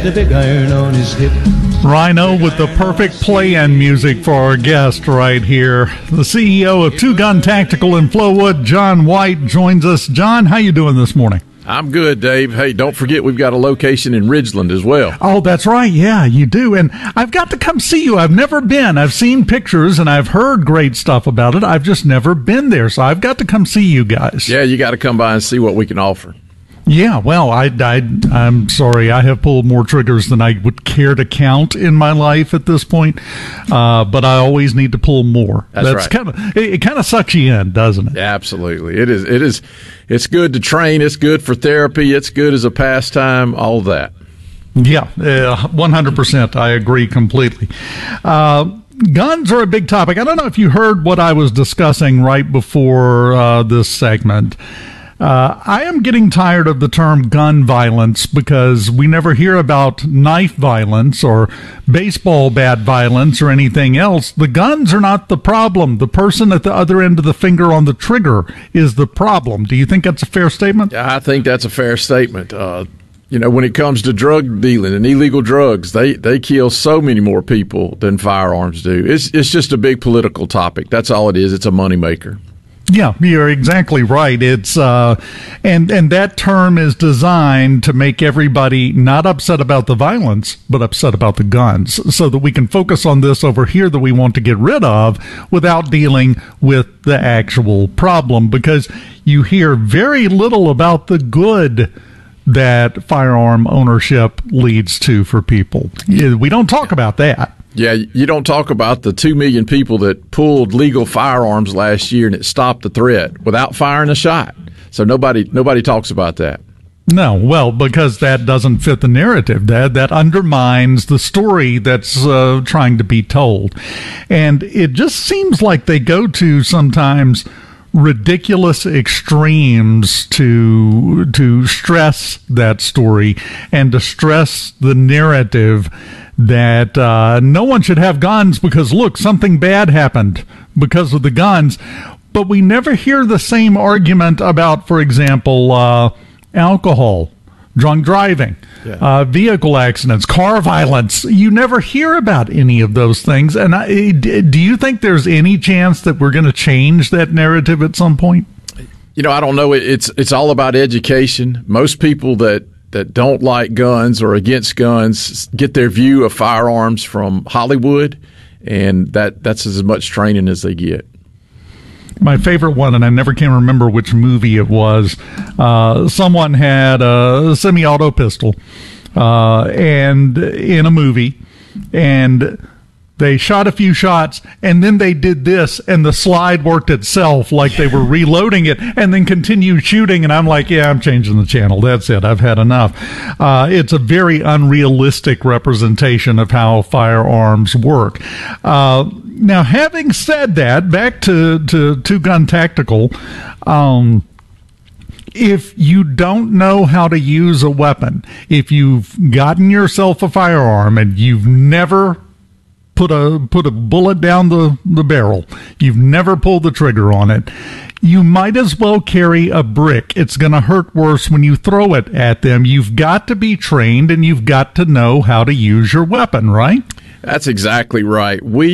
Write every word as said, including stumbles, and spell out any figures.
The big iron on his hip. Rhino with the perfect play-in music for our guest right here. The C E O of Two Gun Tactical in Flowood, John White, joins us. John, how you doing this morning? I'm good, Dave. Hey, don't forget we've got a location in Ridgeland as well. Oh, that's right. Yeah, you do. And I've got to come see you. I've never been. I've seen pictures and I've heard great stuff about it. I've just never been there. So I've got to come see you guys. Yeah, you got to come by and see what we can offer. Yeah, well, I, I, I'm sorry. I have pulled more triggers than I would care to count in my life at this point, uh, but I always need to pull more. That's, That's right. Kind of, it, it kind of sucks you in, doesn't it? Absolutely. It is. It is. It's good to train. It's good for therapy. It's good as a pastime. All that. Yeah, uh, one hundred percent. I agree completely. Uh, Guns are a big topic. I don't know if you heard what I was discussing right before uh, this segment. Uh, I am getting tired of the term gun violence because we never hear about knife violence or baseball bat violence or anything else. The guns are not the problem. The person at the other end of the finger on the trigger is the problem. Do you think that's a fair statement? Yeah, I think that's a fair statement. Uh, you know, when it comes to drug dealing and illegal drugs, they, they kill so many more people than firearms do. It's, it's just a big political topic. That's all it is. It's a moneymaker. Yeah, you're exactly right. It's uh, and and that term is designed to make everybody not upset about the violence, but upset about the guns, so that we can focus on this over here that we want to get rid of without dealing with the actual problem. Because you hear very little about the good that firearm ownership leads to for people. We don't talk about that. Yeah, you don't talk about the two million people that pulled legal firearms last year and it stopped the threat without firing a shot. So nobody nobody talks about that. No, well, because that doesn't fit the narrative. That that undermines the story that's uh, trying to be told. And it just seems like they go to sometimes ridiculous extremes to to stress that story and to stress the narrative that uh, no one should have guns because, look, something bad happened because of the guns. But we never hear the same argument about, for example, uh, alcohol, drunk driving, yeah. uh, vehicle accidents, car violence. You never hear about any of those things. And I, do you think there's any chance that we're going to change that narrative at some point? You know, I don't know. It's it's all about education. Most people that that don't like guns or against guns get their view of firearms from Hollywood, and that, that's as much training as they get. My favorite one, and I never can remember which movie it was, uh, someone had a semi-auto pistol uh, and in a movie, and they shot a few shots, and then they did this, and the slide worked itself like they were reloading it, and then continued shooting, and I'm like, yeah, I'm changing the channel. That's it. I've had enough. Uh, it's a very unrealistic representation of how firearms work. Uh, now, having said that, back to, to Two Gun Tactical, um, if you don't know how to use a weapon, if you've gotten yourself a firearm and you've never put a put a bullet down the, the barrel, you've never pulled the trigger on it, you might as well carry a brick. It's going to hurt worse when you throw it at them. You've got to be trained and you've got to know how to use your weapon, right? That's exactly right. We